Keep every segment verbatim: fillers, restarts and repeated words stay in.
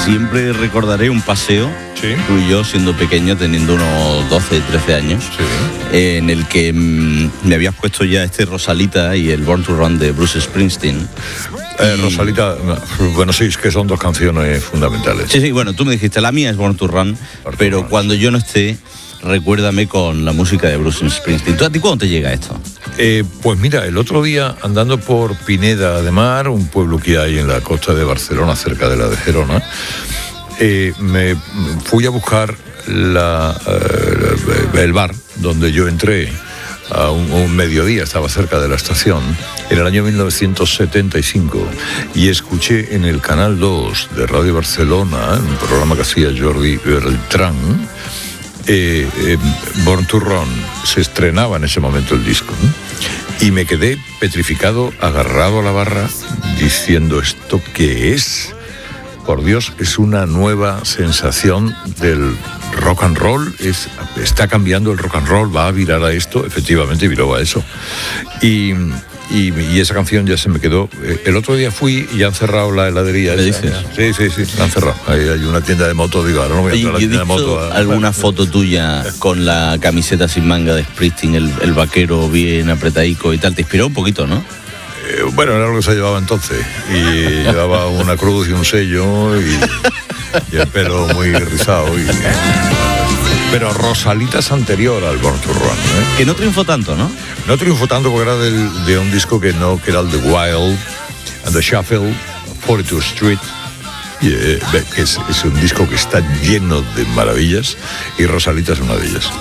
siempre recordaré un paseo, ¿Sí? tú y yo siendo pequeño, teniendo unos doce, trece años, Sí. eh, en el que mmm, me habías puesto ya este Rosalita y el Born to Run de Bruce Springsteen. Eh, Y- Rosalita, bueno, sí, es que son dos canciones fundamentales. Sí, sí, bueno, tú me dijiste, la mía es Born to Run, Born to pero Run. cuando yo no esté, recuérdame con la música de Bruce Springsteen. ¿Tú a ti cuándo te llega esto? Eh, pues mira, el otro día andando por Pineda de Mar, un pueblo que hay en la costa de Barcelona, cerca de la de Gerona, eh, me fui a buscar la, eh, el bar donde yo entré a un, un mediodía, estaba cerca de la estación, en el año mil novecientos setenta y cinco, y escuché en el Canal dos de Radio Barcelona, un programa que hacía Jordi Beltrán, Eh, eh, Born to Run. Se estrenaba en ese momento el disco, ¿no? Y me quedé petrificado, agarrado a la barra, diciendo, ¿esto qué es? Por Dios, es una nueva sensación del rock and roll, es, está cambiando el rock and roll, va a virar a esto, efectivamente viró a eso. Y, y, y esa canción ya se me quedó. El otro día fui y ya han cerrado la heladería. ¿Me esa. dices? Sí, sí, sí, la han cerrado. Ahí hay una tienda de motos, digo, ahora no voy a Oye, entrar a la yo he tienda de visto motos. a- alguna foto tuya con la camiseta sin manga de Springsteen, el, el vaquero bien apretadico y tal. Te inspiró un poquito, ¿no? Eh, bueno, era lo que se llevaba entonces. Y llevaba una cruz y un sello y, y el pelo muy rizado. Y, pero Rosalita es anterior al Born to Run, ¿eh? Que no triunfó tanto, ¿no? No triunfó tanto porque era del- de un disco que no, que era el The Wild and the Shuffle, forty-two Street. Y, eh, ve, que es, es un disco que está lleno de maravillas y Rosalita es una de ellas.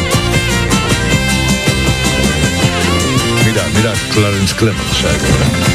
Mira, mira Clarence Clemons. ¿sabes?